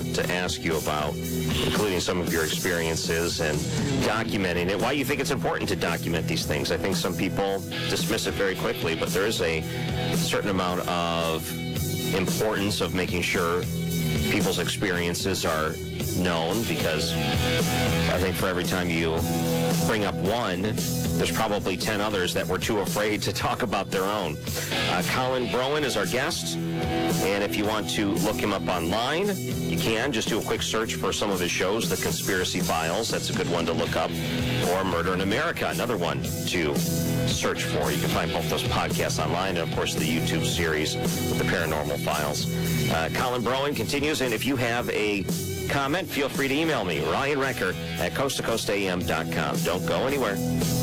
to ask you about, including some of your experiences and documenting it. Why you think it's important to document these things? I think some people dismiss it very quickly, but there is a certain amount of importance of making sure people's experiences are known, because I think for every time you bring up one, there's probably 10 others that were too afraid to talk about their own. Colin Broen is our guest, and if you want to look him up online, you can. Just do a quick search for some of his shows, The Conspiracy Files, that's a good one to look up, or Murder in America, another one to search for. You can find both those podcasts online, and of course the YouTube series with the Paranormal Files. Colin Broen continues, and if you have a comment, feel free to email me, Ryan Recker at coasttocoastam.com. Don't go anywhere.